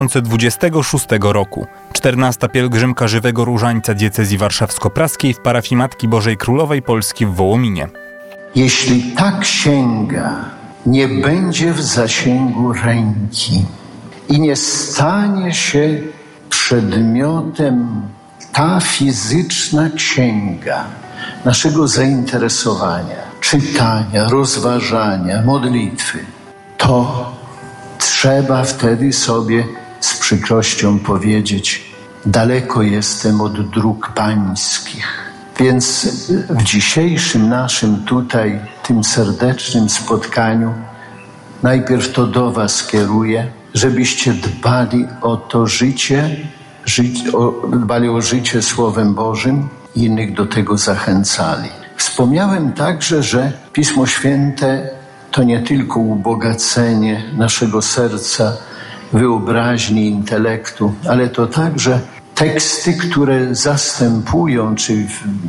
2026 roku. 14. pielgrzymka Żywego Różańca diecezji warszawsko-praskiej w parafii Matki Bożej Królowej Polski w Wołominie. Jeśli ta księga nie będzie w zasięgu ręki i nie stanie się przedmiotem ta fizyczna księga naszego zainteresowania, czytania, rozważania, modlitwy, to trzeba wtedy sobie z przykrością powiedzieć: daleko jestem od dróg pańskich. Więc w dzisiejszym naszym tutaj, tym serdecznym spotkaniu, najpierw to do was kieruję, żebyście dbali o to życie, dbali o życie Słowem Bożym i innych do tego zachęcali. Wspomniałem także, że Pismo Święte to nie tylko ubogacenie naszego serca, wyobraźni, intelektu, ale to także teksty, które zastępują czy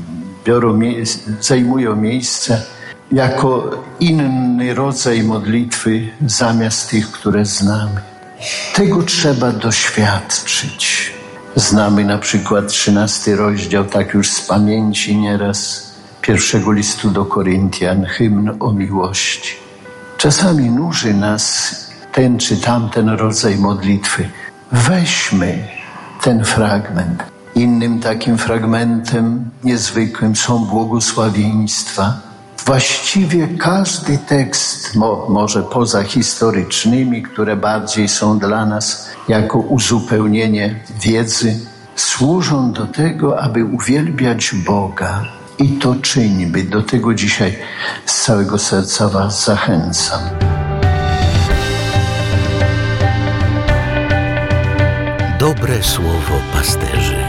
zajmują miejsce jako inny rodzaj modlitwy zamiast tych, które znamy. Tego trzeba doświadczyć. Znamy na przykład 13 rozdział, tak już z pamięci nieraz, pierwszego listu do Koryntian, hymn o miłości. Czasami nuży nas ten czy tamten rodzaj modlitwy. Weźmy ten fragment. Innym takim fragmentem niezwykłym są błogosławieństwa. Właściwie każdy tekst, może poza historycznymi, które bardziej są dla nas jako uzupełnienie wiedzy, służą do tego, aby uwielbiać Boga. I to czyńmy. Do tego dzisiaj z całego serca was zachęcam. Dobre słowo pasterzy.